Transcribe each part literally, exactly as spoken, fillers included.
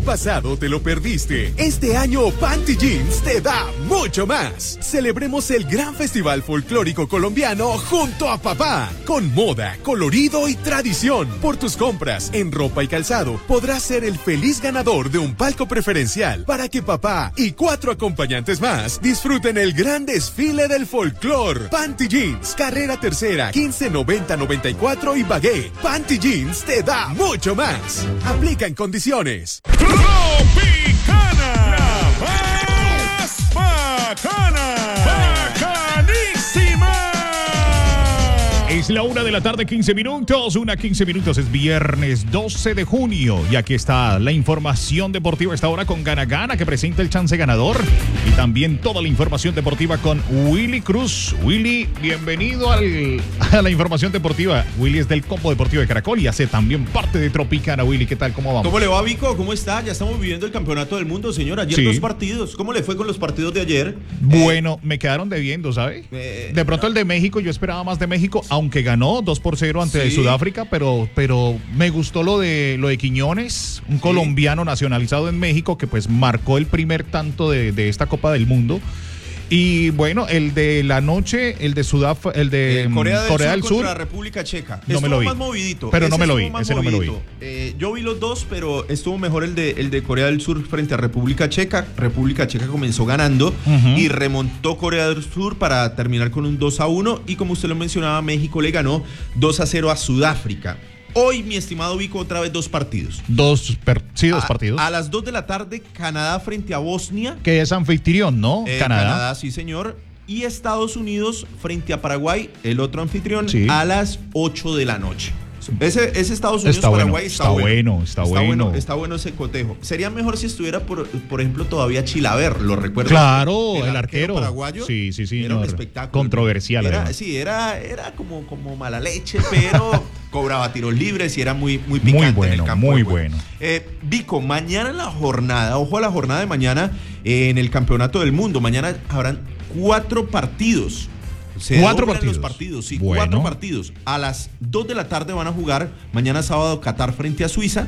pasado te lo perdiste, este año Panty Jeans te da mucho más. Celebremos el gran festival folclórico colombiano junto a papá, con moda, colorido y tradición. Por tus compras en ropa y calzado podrás ser el feliz ganador de un palco preferencial para que papá y cuatro acompañantes más disfruten el gran desfile del folclor. Panty Jeans, carrera tercera, quince noventa noventa y cuatro y Bagué. Panty Jeans te da mucho más. Aplica en condiciones. Tropicana, la más bacana, bacanísima. Es la una de la tarde, quince minutos. Una quince minutos, es viernes doce de junio. Y aquí está la información deportiva a esta hora con Gana Gana, que presenta el chance ganador. Y también toda la información deportiva con Willy Cruz. Willy, bienvenido al, a la información deportiva. Willy es del Combo Deportivo de Caracol y hace también parte de Tropicana. Willy, ¿qué tal? ¿Cómo vamos? ¿Cómo le va, Vico? ¿Cómo está? Ya estamos viviendo el campeonato del mundo, señor. Ayer Sí. dos partidos. ¿Cómo le fue con los partidos de ayer? Bueno, me quedaron debiendo, ¿sabe? Eh, de pronto el de México, yo esperaba más de México, aunque ganó dos por cero ante Sí. Sudáfrica, pero, pero me gustó lo de lo de Quiñones, un Sí. colombiano nacionalizado en México que pues marcó el primer tanto de, de esta Copa del Mundo. Y bueno, el de la noche, el de Sudaf, el de Eh, Corea del Corea Sur del Sur, contra República Checa. no me Estuvo lo vi. más movidito. Pero no Ese me lo vi, estuvo más ese no me lo vi. movidito. Eh, yo vi los dos, pero estuvo mejor el de, el de Corea del Sur frente a República Checa. República Checa comenzó ganando Ujú. y remontó Corea del Sur para terminar con un dos a uno. Y como usted lo mencionaba, México le ganó dos a cero a Sudáfrica. Hoy, mi estimado Vico, otra vez dos partidos. dos, per- sí, dos A- partidos. A las dos de la tarde, Canadá frente a Bosnia. que es anfitrión, ¿no? Eh, Canadá. Canadá, sí, señor. Y Estados Unidos frente a Paraguay, el otro anfitrión, Sí. a las ocho de la noche. Ese, ese Estados Unidos Está bueno, Paraguay está, está bueno, está bueno. Está bueno ese cotejo. Sería mejor si estuviera, por, por ejemplo, todavía Chilaver, ¿lo recuerdo? Claro, el arquero. paraguayo. Sí, sí, sí, Era un señor. espectáculo. Controversial, Era, además. sí, era, era como, como mala leche, pero cobraba tiros libres y era muy, muy picante Muy bueno, en el campo. muy de juego. bueno. Eh, Vico, mañana en la jornada, ojo a la jornada de mañana eh, en el Campeonato del Mundo. Mañana habrán cuatro partidos. Se Cuatro doblan partidos. los partidos, sí, Bueno. cuatro partidos. A las dos de la tarde van a jugar mañana sábado Qatar frente a Suiza.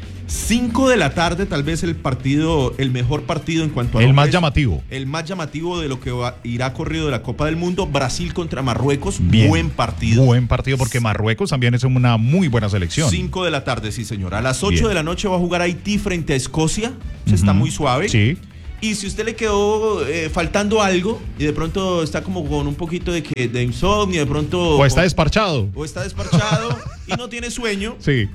cinco de la tarde, tal vez el partido, el mejor partido en cuanto a El más nombres, llamativo. el más llamativo de lo que va- irá corrido de la Copa del Mundo. Brasil contra Marruecos, Bien. buen partido. Buen partido porque Marruecos también es una muy buena selección. cinco de la tarde, sí señor. A las ocho Bien. de la noche va a jugar Haití frente a Escocia. Se está Ujú. muy suave. Sí. Y si usted le quedó eh, faltando algo y de pronto está como con un poquito de, que, de insomnio, de pronto... O está desparchado. o está desparchado y no tiene sueño, Sí.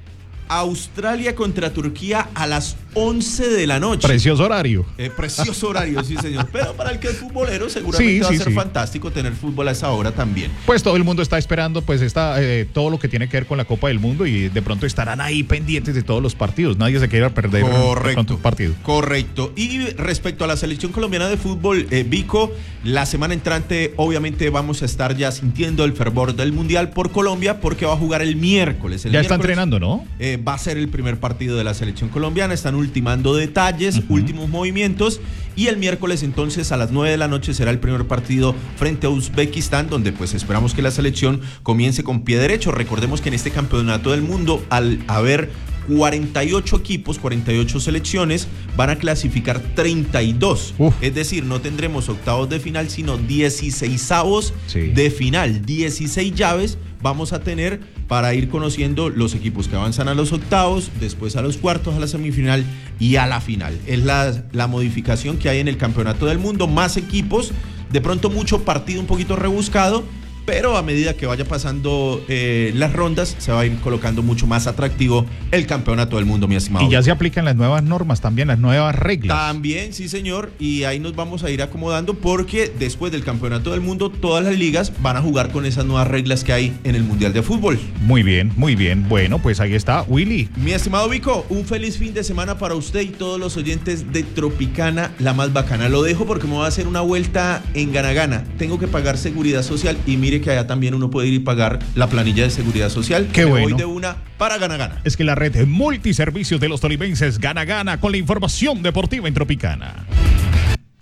Australia contra Turquía a las once de la noche. Precioso horario. Eh, precioso horario, sí señor. Pero para el que es futbolero seguramente Sí, va sí, a ser sí. fantástico tener fútbol a esa hora también. Pues todo el mundo está esperando pues está, eh, todo lo que tiene que ver con la Copa del Mundo y de pronto estarán ahí pendientes de todos los partidos. Nadie se quiere perder de pronto Correcto. un partido. Correcto. Y respecto a la selección colombiana de fútbol, eh, Vico, la semana entrante obviamente vamos a estar ya sintiendo el fervor del Mundial por Colombia porque va a jugar el miércoles. El Ya está miércoles, entrenando, ¿no? eh, va a ser el primer partido de la selección colombiana. Están ultimando detalles, Ujú. últimos movimientos. Y el miércoles entonces a las nueve de la noche será el primer partido frente a Uzbekistán, donde pues esperamos que la selección comience con pie derecho. Recordemos que en este campeonato del mundo, al haber cuarenta y ocho equipos, cuarenta y ocho selecciones, van a clasificar treinta y dos. Uf. Es decir, no tendremos octavos de final, sino dieciseisavos Sí. de final. dieciséis llaves vamos a tener para ir conociendo los equipos que avanzan a los octavos, después a los cuartos, a la semifinal y a la final. Es la, la modificación que hay en el campeonato del mundo. Más equipos, de pronto mucho partido un poquito rebuscado, pero a medida que vaya pasando eh, las rondas, se va a ir colocando mucho más atractivo el campeonato del mundo, mi estimado. Y ya se aplican las nuevas normas también, las nuevas reglas. También, sí señor, y ahí nos vamos a ir acomodando porque después del campeonato del mundo todas las ligas van a jugar con esas nuevas reglas que hay en el Mundial de Fútbol. Muy bien, muy bien. Bueno, pues ahí está Willy. Mi estimado Vico, un feliz fin de semana para usted y todos los oyentes de Tropicana, la más bacana. Lo dejo porque me voy a hacer una vuelta en Gana Gana. Tengo que pagar seguridad social y mire que allá también uno puede ir y pagar la planilla de seguridad social. Qué me bueno. voy de una para Gana Gana. Es que la red de multiservicios de los tolimenses Gana Gana con la información deportiva en Tropicana.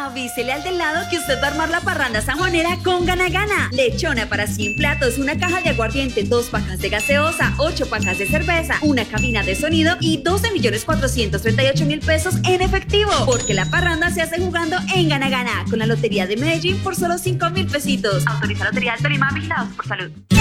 Avísele al del lado que usted va a armar la parranda sanjuanera con Gana Gana. Lechona para cien platos, una caja de aguardiente, dos pacas de gaseosa, ocho pacas de cerveza, una cabina de sonido y doce millones cuatrocientos treinta y ocho mil pesos en efectivo. Porque la parranda se hace jugando en Gana Gana con la Lotería de Medellín por solo cinco mil pesitos. Autoriza Lotería del Tolima, vigilados por salud.